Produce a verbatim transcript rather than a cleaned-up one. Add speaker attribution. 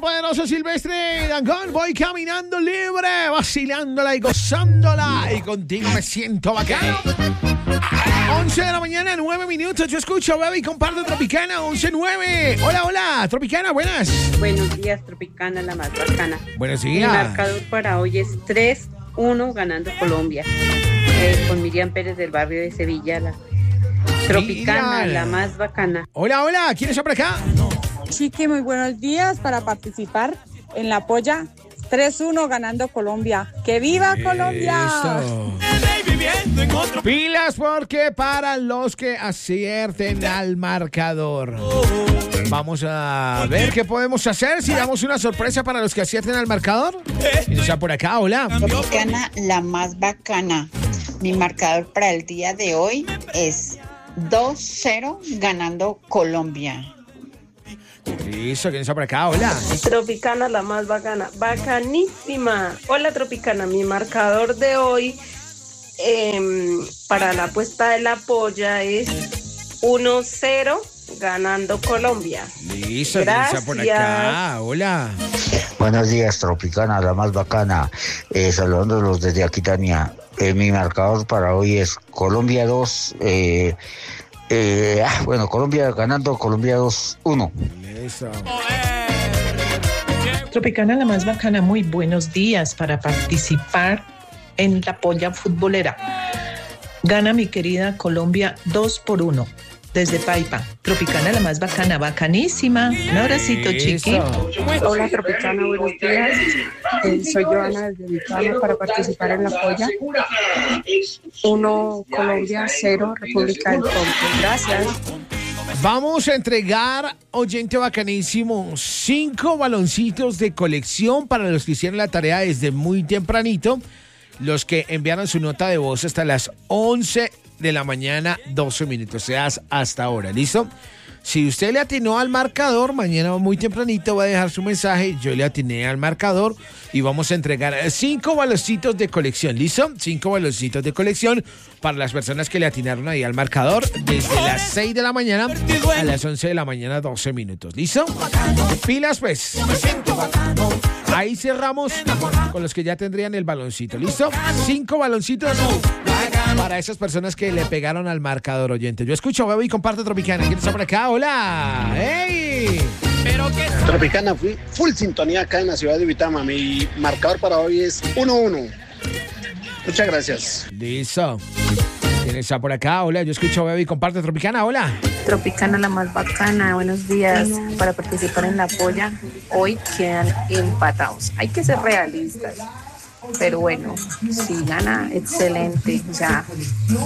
Speaker 1: poderoso Silvestre Dangond. Voy caminando libre, vacilándola y gozándola. Y contigo me siento bacano. once de la mañana, nueve minutos. Yo escucho, bebé, y comparto Tropicana, once nueve. Hola, hola, Tropicana, buenas.
Speaker 2: Buenos días, Tropicana, la más bacana.
Speaker 1: Buenos
Speaker 2: Mi
Speaker 1: días.
Speaker 2: marcador para hoy es tres uno ganando Colombia. Eh, con Miriam Pérez del barrio de Sevilla. La Tropicana,
Speaker 1: Miriam.
Speaker 2: la más bacana.
Speaker 1: Hola, hola, ¿quién está por acá?
Speaker 3: Chiqui, muy buenos días para participar en la polla. tres uno ganando Colombia. ¡Que viva Colombia!
Speaker 1: Eso. Pilas porque para los que acierten al marcador. Vamos a ver qué podemos hacer si damos una sorpresa para los que acierten al marcador. ¿Quién está por acá? Hola.
Speaker 4: Tropicana, la más bacana. Mi marcador para el día de hoy es dos cero ganando Colombia.
Speaker 1: Listo, ¿quién está por acá? Hola.
Speaker 5: Tropicana, la más bacana, bacanísima. Hola, Tropicana, mi marcador de hoy eh, para la apuesta de la polla es uno cero ganando Colombia.
Speaker 1: Listo, ¿quién está por acá? Hola.
Speaker 6: Buenos días, Tropicana, la más bacana. Eh, saludándolos desde Aquitania. Eh, mi marcador para hoy es Colombia dos. Eh, eh, bueno, Colombia ganando, Colombia dos uno.
Speaker 1: Eso.
Speaker 7: Tropicana, la más bacana, muy buenos días para participar en la polla futbolera. Gana mi querida Colombia dos por uno desde Paipa. Tropicana, la más bacana, bacanísima. Un abracito, chiqui.
Speaker 2: Hola, Tropicana, buenos días. Eh, soy Joana desde Vitama para participar en la polla. uno Colombia, cero República del Congo. Gracias.
Speaker 1: Vamos a entregar, oyente bacanísimo, cinco baloncitos de colección para los que hicieron la tarea desde muy tempranito. Los que enviaron su nota de voz hasta las once de la mañana, doce minutos, o sea, hasta ahora, ¿listo? Si usted le atinó al marcador, mañana muy tempranito va a dejar su mensaje, yo le atiné al marcador y vamos a entregar cinco baloncitos de colección, ¿listo? Cinco baloncitos de colección para las personas que le atinaron ahí al marcador desde las seis de la mañana a las once de la mañana, doce minutos, ¿listo? Pilas, pues. Ahí cerramos con los que ya tendrían el baloncito, ¿listo? Cinco baloncitos para esas personas que le pegaron al marcador, oyente. Yo escucho, bebo y comparto Tropicana. ¿Quién está por acá? ¡Hola! ¡Hey!
Speaker 8: Tropicana, fui full sintonía acá en la ciudad de Vitama. Mi marcador para hoy es uno uno. Muchas gracias.
Speaker 1: Listo. ¿Quién está por acá? Hola, yo escucho, bebo y comparto Tropicana. ¡Hola!
Speaker 9: Tropicana, la más bacana, buenos días. Para participar en la polla, hoy quedan empatados. Hay que ser realistas. Pero bueno, si gana, excelente. Ya